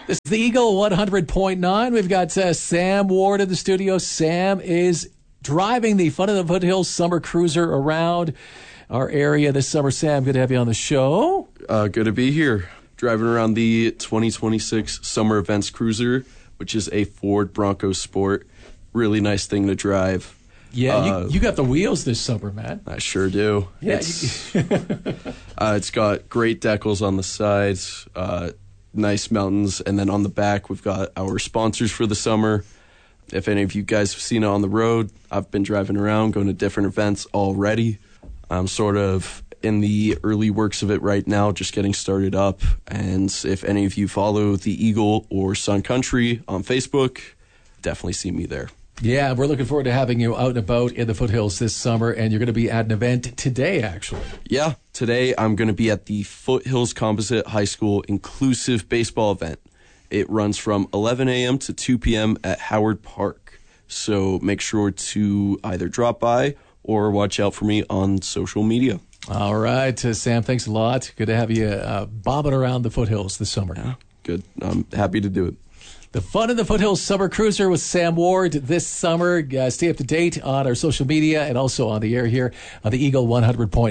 This is the Eagle 100.9. We've got Sam Ward in the studio. Sam is driving the Fun of the Foothills Summer Cruiser around our area this summer. Sam, good to have you on the show. Good to be here. Driving around the 2026 Summer Events Cruiser, which is a Ford Bronco Sport. Really nice thing to drive. Yeah, you got the wheels this summer, man. I sure do. Yeah. It's got great decals on the sides, nice mountains, and then on the back we've got our sponsors for the summer. If any of you guys have seen it on the road, I've been driving around, going to different events already. I'm sort of in the early works of it right now, just getting started up. And if any of you follow the Eagle or Sun Country on Facebook, definitely see me there. Yeah, we're looking forward to having you out and about in the foothills this summer, and you're going to be at an event today, actually. Yeah, today I'm going to be at the Foothills Composite High School Inclusive Baseball event. It runs from 11 a.m. to 2 p.m. at Howard Park. So make sure to either drop by or watch out for me on social media. All right, Sam, thanks a lot. Good to have you bobbing around the foothills this summer. Yeah, good. I'm happy to do it. The Fun in the Foothills Summer Cruiser with Sam Ward this summer. Stay up to date on our social media and also on the air here on the Eagle 100.9.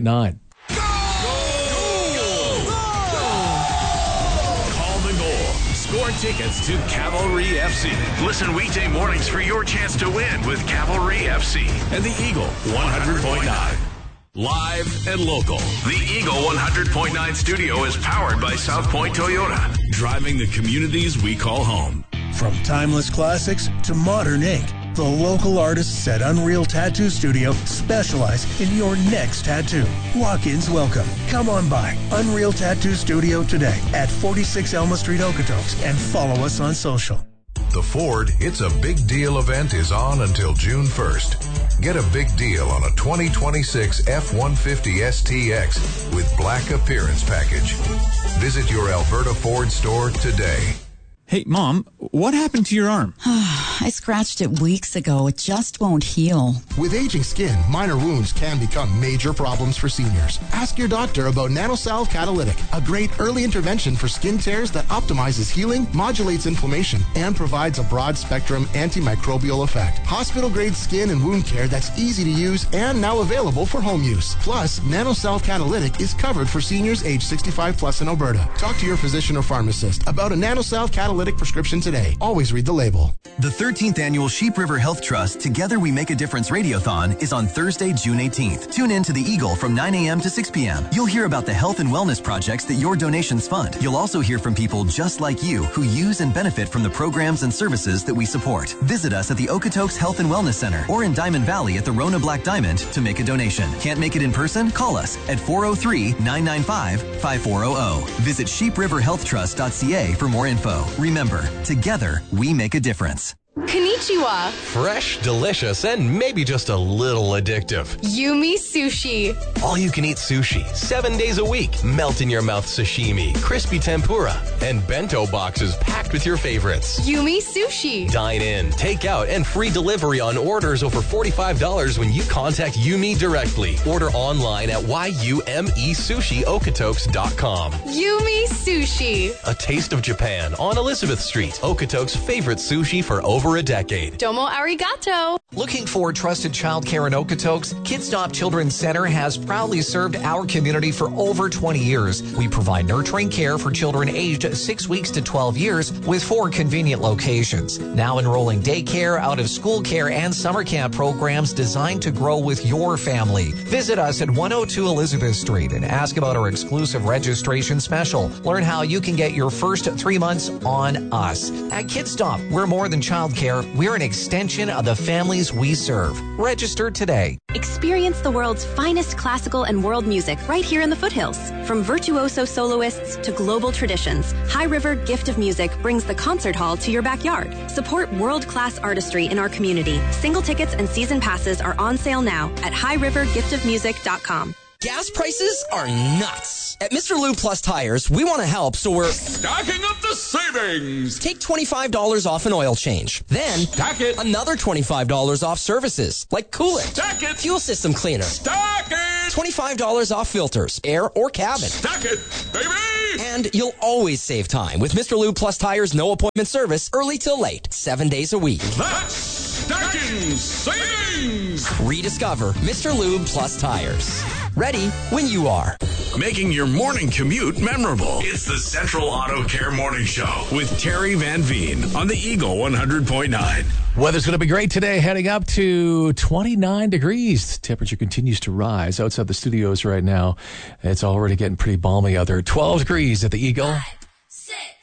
Call the goal. Score tickets to Cavalry FC. Listen weekday mornings for your chance to win with Cavalry FC and the Eagle 100.9. Live and local. The Eagle 100.9 studio is powered by South Point Toyota, driving the communities we call home. From timeless classics to modern ink, the local artists at Unreal Tattoo Studio specialize in your next tattoo. Walk-ins welcome. Come on by Unreal Tattoo Studio today at 46 Elma Street, Okotoks, and follow us on social. The Ford It's a Big Deal event is on until June 1st. Get a big deal on a 2026 F-150 STX with black appearance package. Visit your Alberta Ford store today. Hey, Mom, what happened to your arm? I scratched it weeks ago. It just won't heal. With aging skin, minor wounds can become major problems for seniors. Ask your doctor about NanoSalve Catalytic, a great early intervention for skin tears that optimizes healing, modulates inflammation, and provides a broad-spectrum antimicrobial effect. Hospital-grade skin and wound care that's easy to use and now available for home use. Plus, NanoSalve Catalytic is covered for seniors age 65 plus in Alberta. Talk to your physician or pharmacist about a NanoSalve Catalytic prescription today. Always read the label. The 13th Annual Sheep River Health Trust Together We Make a Difference Radiothon is on Thursday, June 18th. Tune in to the Eagle from 9 a.m. to 6 p.m. You'll hear about the health and wellness projects that your donations fund. You'll also hear from people just like you who use and benefit from the programs and services that we support. Visit us at the Okotoks Health and Wellness Center or in Diamond Valley at the Rona Black Diamond to make a donation. Can't make it in person? Call us at 403-995-5400. Visit sheepriverhealthtrust.ca for more info. Remember, together we make a difference. Konnichiwa. Fresh, delicious, and maybe just a little addictive. Yumi Sushi. All you can eat sushi, 7 days a week. Melt in your mouth sashimi, crispy tempura, and bento boxes packed with your favorites. Yumi Sushi. Dine in, take out, and free delivery on orders over $45 when you contact Yumi directly. Order online at yumesushiokotoks.com. Yumi Sushi. A taste of Japan on Elizabeth Street. Okotoks' favorite sushi for over a decade. Domo arigato. Looking for trusted childcare in Okotoks? Kids Stop Children's Center has proudly served our community for over 20 years. We provide nurturing care for children aged 6 weeks to 12 years with 4 convenient locations. Now enrolling daycare, out-of-school care, and summer camp programs designed to grow with your family. Visit us at 102 Elizabeth Street and ask about our exclusive registration special. Learn how you can get your first 3 months on us. At Kids Stop, we're more than childcare. We're an extension of the families we serve. Register today. Experience the world's finest classical and world music right here in the foothills. From virtuoso soloists to global traditions, High River Gift of Music brings the concert hall to your backyard. Support world-class artistry in our community. Single tickets and season passes are on sale now at highrivergiftofmusic.com. Gas prices are nuts. At Mr. Lube Plus Tires, we want to help, so we're stacking up the savings. Take $25 off an oil change. Then stack it. Another $25 off services, like coolant, stack it. Fuel system cleaner, stack it. $25 off filters, air or cabin. Stack it, baby. And you'll always save time with Mr. Lube Plus Tires' no appointment service, early till late, 7 days a week. That's stacking savings. Rediscover Mr. Lube Plus Tires. Ready when you are. Making your morning commute memorable. It's the Central Auto Care Morning Show with Terry Van Veen on the Eagle 100.9. Weather's going to be great today, heading up to 29 degrees. Temperature continues to rise outside the studios right now. It's already getting pretty balmy out there. 12 degrees at the Eagle. 5, 6.